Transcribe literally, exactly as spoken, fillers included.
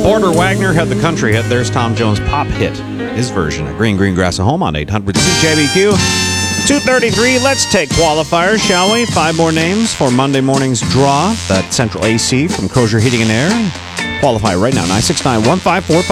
Porter Wagner had the country hit. There's Tom Jones' pop hit, his version of Green Green Grass at Home on eight hundred C J B Q. two thirty-three, let's take qualifiers, shall we? Five more names for Monday morning's draw. That Central A C from Crozier Heating and Air. Qualify right now, nine six nine, one five four five.